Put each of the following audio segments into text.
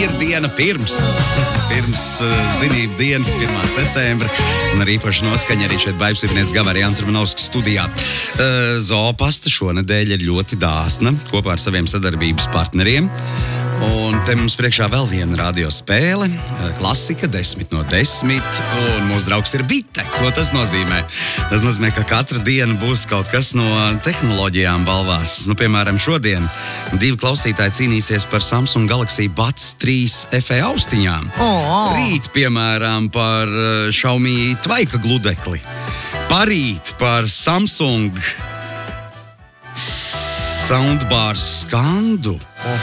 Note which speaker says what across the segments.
Speaker 1: ir diena pirms zinību dienas, 1. septembra, un ar īpaši noskaņa arī šeit baibsirnieks Gavara Jānis Romanovskis studijā. Zoopasta šonedēļ ir ļoti dāsna, kopā ar saviem sadarbības partneriem, un te mums priekšā vēl viena radiospēle, klasika 10 no 10, un mūsu draugs ir bite. Ko tas nozīmē? Tas nozīmē, ka katru dienu būs kaut kas no tehnoloģijām balvās. Nu, piemēram, šodien 2 klausītāji cīnīsies par Samsung Galaxy Buds 3 FE austiņām. Rīt, piemēram, par Xiaomi tvaika gludekli. Parīt par Samsung soundbar skandu.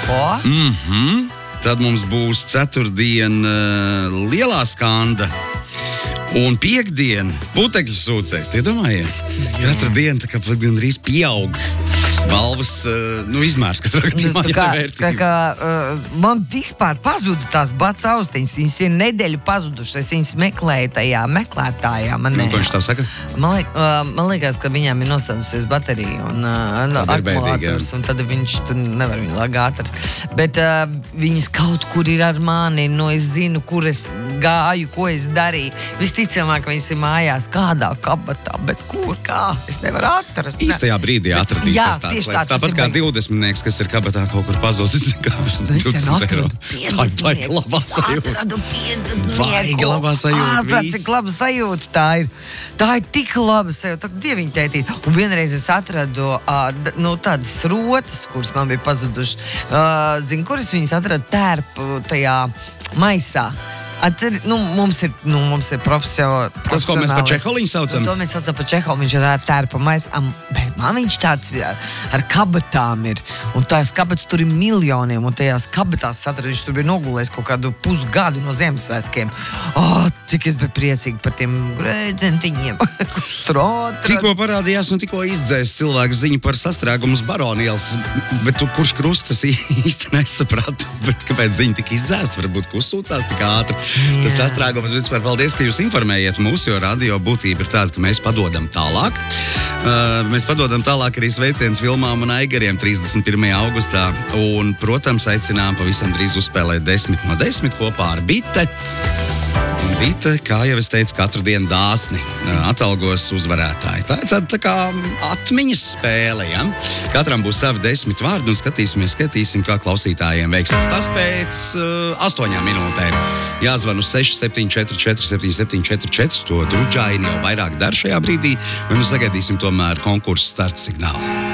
Speaker 1: Tad mums būs ceturtdien lielā skanda. Un piekdien putekļu sūcējs, tie domājies? Katru dienu tā kā gandrīz pieaug balvas, izmērs, katrā gadījumā jāvērtība.
Speaker 2: Man vispār pazuda tās Buds austiņas, viņas ir nedēļu pazudušas, es viņas meklēju tajā meklētājā.
Speaker 1: Ko viņš tā saka?
Speaker 2: Man liekas, ka viņām ir nosadusies baterija un akumulators, un tad viņš tur nevar viņu lagā atrast. Bet viņas kaut kur ir ar mani, es zinu, kur es gāju, ko es darīju. Visticamāk, viņas ir mājās kādā kabatā, bet kur, kā? Es nevaru atrast.
Speaker 1: Īstajā brīdī atradīsies tāds lietas. Tāpat kā 20-nieks, kas ir kabatā kaut kur pazudis.
Speaker 2: Es atradu 50-nieku. Atradu 50-nieku.
Speaker 1: Vaigi labā sajūta.
Speaker 2: Ārprāt, cik laba sajūta tā ir. Tā ir tik laba sajūta. Tā dieviņa tētīt. Un vienreiz es atradu tādas rotas, kuras man bija pazudušas. Zinu, kuras viņas atradu tērpu tajā maisā. Mums ir profesionāli.
Speaker 1: Tas, ko mēs par čeholiņu saucam?
Speaker 2: To mēs saucam par čeholiņu. Viņš ir ar tērpu maisā. Bet man viņš tāds ar kabatām ir. Un tās kabatas tur ir miljoniem. Un tajās kabatās viņš tur bija nogulējis kaut kādu pusgadu no Ziemassvētkiem. Cik es biju priecīgi par tiem grēdzentiņiem.
Speaker 1: Tikko parādījās un tikko izdzēs cilvēku ziņu par sastrēgumu uz Baronielas. Bet tu kurš krustas īsti nesapratu. Bet kāpēc ziņa tika izdzēst? Varbūt uzsūcās tik ātri. Tas sastrēgums, vispār paldies, ka jūs informējiet mūs, jo radio būtība ir tāda, ka mēs padodam tālāk. Mēs padodam tālāk arī sveiciens Vilmām un Aigariem 31. augustā. Un, protams, aicinām pavisam drīz uzspēlēt 10 no 10 kopā ar Bite. Bite, kā jau es teicu, katru dienu dāsni atalgos uzvarētāji. Tā kā atmiņas spēle, ja? Katram būs savi 10 vārdi un skatīsim, kā klausītājiem veiksies. Tas pēc 8 minūtēm. Jāzvan uz 6744 7744, to druģaini jau vairāk dar šajā brīdī, un sagaidīsim tomēr konkursu starta signālu.